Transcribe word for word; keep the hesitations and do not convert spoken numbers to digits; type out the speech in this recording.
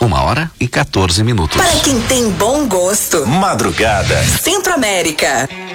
Uma hora e quatorze minutos. Para quem tem bom gosto. Madrugada. Centro América.